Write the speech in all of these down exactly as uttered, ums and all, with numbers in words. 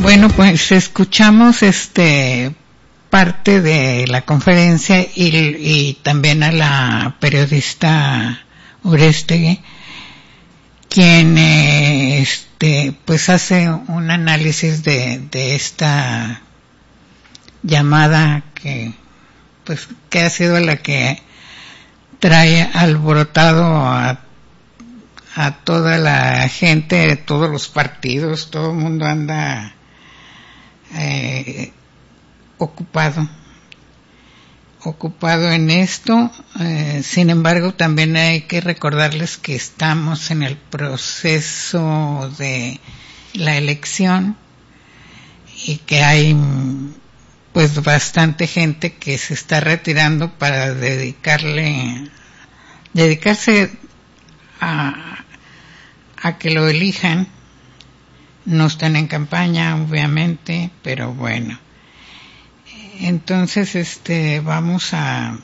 Bueno, pues escuchamos este parte de la conferencia y, y también a la periodista Urestegui, quien eh, este pues hace un análisis de, de esta llamada que pues que ha sido la que trae alborotado a a toda la gente, todos los partidos, todo el mundo anda eh, ocupado ocupado en esto. Eh, sin embargo, también hay que recordarles que estamos en el proceso de la elección y que hay pues bastante gente que se está retirando para dedicarle dedicarse a a que lo elijan. No están en campaña, obviamente, pero bueno. Entonces, este, vamos a...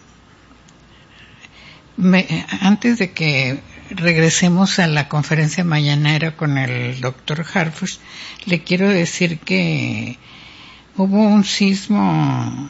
Me, antes de que regresemos a la conferencia mañanera con el doctor Harfush, le quiero decir que hubo un sismo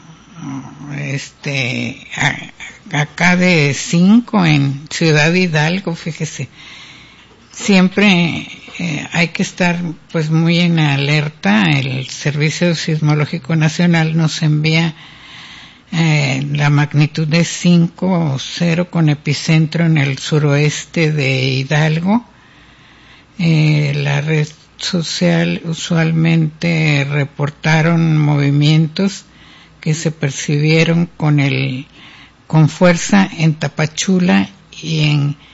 este a, acá de cinco en Ciudad Hidalgo, fíjese. Siempre eh, hay que estar pues muy en alerta. El Servicio Sismológico Nacional nos envía eh, la magnitud de cinco o cero con epicentro en el suroeste de Hidalgo. Eh, la red social usualmente reportaron movimientos que se percibieron con el con fuerza en Tapachula y en